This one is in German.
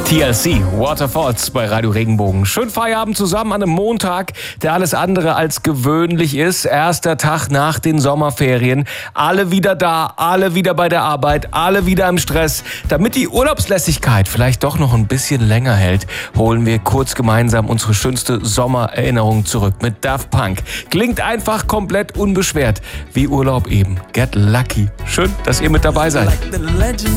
TLC, Waterfalls bei Radio Regenbogen. Schön Feierabend zusammen an einem Montag, der alles andere als gewöhnlich ist. Erster Tag nach den Sommerferien. Alle wieder da, alle wieder bei der Arbeit, alle wieder im Stress. Damit die Urlaubslässigkeit vielleicht doch noch ein bisschen länger hält, holen wir kurz gemeinsam unsere schönste Sommererinnerung zurück mit Daft Punk. Klingt einfach komplett unbeschwert, wie Urlaub eben. Get lucky. Schön, dass ihr mit dabei seid.